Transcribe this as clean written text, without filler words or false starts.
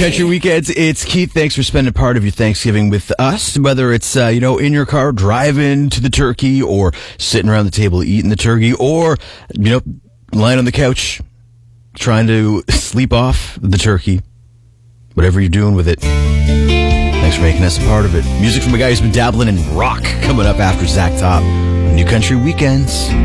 Country Weekends. It's Keith. Thanks for spending part of your Thanksgiving with us. Whether it's, in your car driving to the turkey or sitting around the table eating the turkey or, lying on the couch trying to sleep off the turkey. Whatever you're doing with it. Thanks for making us a part of it. Music from a guy who's been dabbling in rock coming up after Zach Top. New Country Weekends.